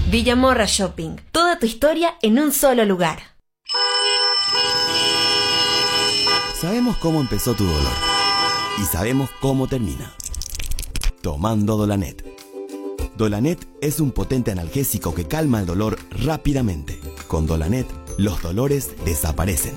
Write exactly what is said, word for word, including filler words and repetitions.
Villamorra Shopping. Toda tu historia en un solo lugar. Sabemos cómo empezó tu dolor y sabemos cómo termina. Tomando Dolanet. Dolanet es un potente analgésico que calma el dolor rápidamente. Con Dolanet, los dolores desaparecen.